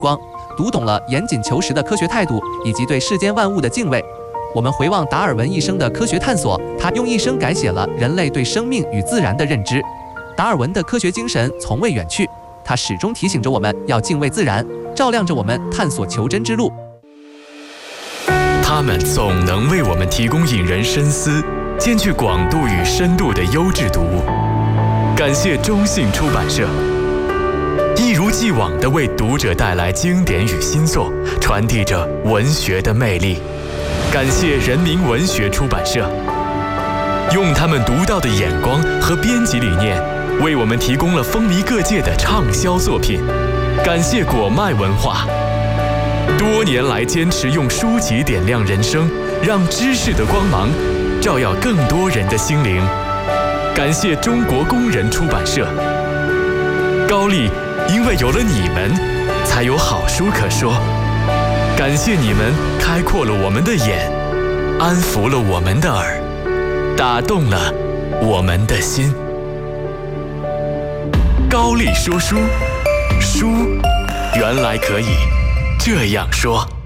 光，读懂了严谨求实的科学态度以及对世间万物的敬畏。我们回望达尔文一生的科学探索，他用一生改写了人类对生命与自然的认知。达尔文的科学精神从未远去，他始终提醒着我们要敬畏自然，照亮着我们探索求真之路。 他们总能为我们提供引人深思、兼具广度与深度的优质读物。感谢中信出版社，一如既往地为读者带来经典与新作，传递着文学的魅力。感谢人民文学出版社，用他们独到的眼光和编辑理念，为我们提供了风靡各界的畅销作品。感谢果麦文化，多年来坚持用书籍点亮人生，让知识的光芒照耀更多人的心灵。感谢中国工人出版社，高丽因为有了你们，才有好书可说。感谢你们开阔了我们的眼，安抚了我们的耳，打动了我们的心。高丽说书，书原来可以这样说。